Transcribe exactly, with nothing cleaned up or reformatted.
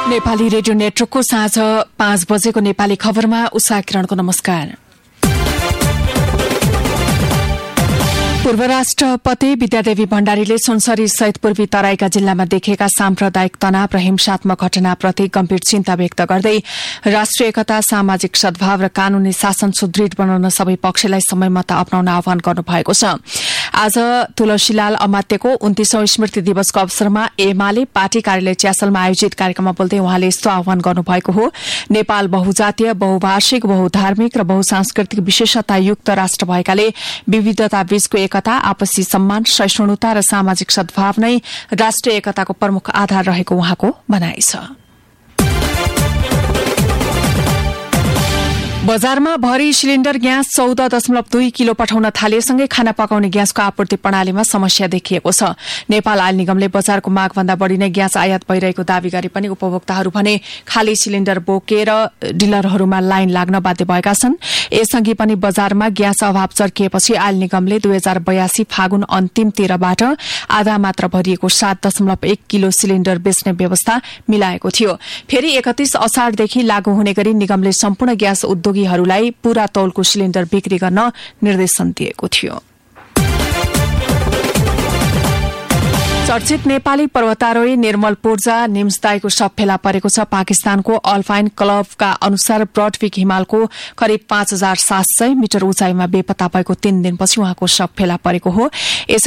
Nepali radio नेटवर्कको साँझ पाँच बजेको नेपाली खबरमा उषा किरणको नमस्कार। पूर्व राष्ट्रपति विद्यादेवी भण्डारीले सुनसरी सहित पूर्वी तराईका जिल्लामा देखिएका साम्प्रदायिक तनाव र हिंसात्मक घटनाप्रति गम्भीर चिन्ता व्यक्त गर्दै राष्ट्रिय एकता, सामाजिक सद्भाव र कानूनी शासन सुदृढ़ बनाउन सबै पक्षलाई समयमत अपनाउन आह्वान गर्नुभएको छ। आज तुलसीलाल अमात्यको उन्तीसौं स्मृति दिवसको अवसरमा एमाले पार्टी कार्यालय च्यासलमा आयोजित कार्यक्रममा बोल्दै उहाँले यस्तो आह्वान गर्नुभएको हो। नेपाल बहुजातीय, बहुभाषिक, बहुधार्मिक र बहुसांस्कृतिक विशेषतायुक्त राष्ट्र भएकाले विविधता बीचको एकता, आपसी सम्मान, सहिष्णुता र सामाजिक सद्भाव नै राष्ट्रिय एकताको प्रमुख आधार रहेको उहाँको भनाइ छ। बजारमा भरी सिलिण्डर ग्यास चौध दशमलव दुई किलो पठाउन थालिएसँगै खाना पकाउने ग्यासको आपूर्ति प्रणालीमा समस्या देखिएको छ। नेपाल आयल निगमले बजारको मागभन्दा बढ़ी नै ग्यास आयात भइरहेको दावी गरे पनि उपभोक्ताहरू भने खाली सिलिण्डर बोकेर डिलरहरूमा लाइन लाग्न बाध्य भएका छन्। यसअघि पनि बजारमा ग्यास अभाव चर्किएपछि आयल निगमले दुई हजार बयासी फागुन अन्तिमतिरबाट आधा मात्र भरिएको सात दशमलव एक किलो सिलिण्डर बेच्ने व्यवस्था मिलाएको थियो। फेरि एकतीस असाढ़देखि लागू हुने गरी निगमले सम्पूर्ण ग्यास उद्योग लाई पूरा तौलको सिलिण्डर बिक्री गर्न निर्देशन दिएको थियो। चर्चित नेपाली पर्वतारोही निर्मल पूर्जा निम्सदाईको शव फेला परेको छ। पाकिस्तानको अल्पाइन क्लबका अनुसार ब्रडविक हिमालको करिब पाँच हजार सात सय मिटर उचाइमा बेपत्ता भएको तीन दिनपछि उहाँको शव फेला परेको हो।